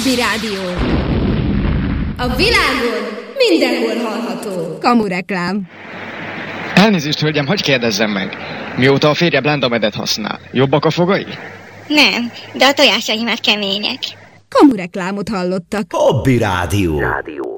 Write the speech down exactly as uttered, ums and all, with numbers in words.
Kamu Rádió. A világon mindenhol hallható. Kamu reklám. Elnézést, hölgyem, hagyj kérdezzem meg. Mióta a férje blendamedet használ, jobbak a fogai? Nem, de a tojásaimat kemények. Kamu reklámot hallottak. Hobby Rádió. Rádió.